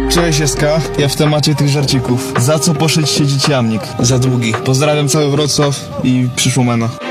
Cześć SK, ja w temacie tych żarcików. Za co poszedł siedzieć jamnik? Za długi. Pozdrawiam cały Wrocław i przyszło mena.